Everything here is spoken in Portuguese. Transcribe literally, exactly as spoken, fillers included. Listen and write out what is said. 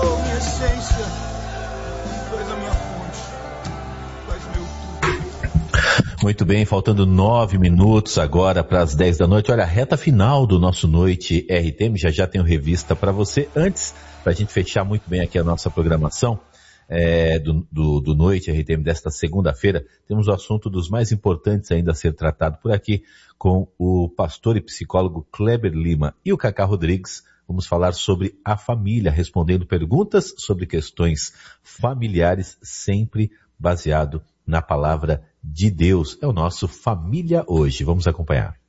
Oh, minha essência, tu és a minha fonte, tu és meu tudo. Muito bem, faltando nove minutos agora para as dez da noite. Olha, a reta final do nosso Noite R T M, já já tenho revista para você. Antes, para a gente fechar muito bem aqui a nossa programação é, do, do, do Noite R T M desta segunda-feira, temos o assunto dos mais importantes ainda a ser tratado por aqui com o pastor e psicólogo Kleber Lima e o Cacá Rodrigues. Vamos falar sobre a família, respondendo perguntas sobre questões familiares, sempre baseado na palavra de Deus. É o nosso Família Hoje. Vamos acompanhar.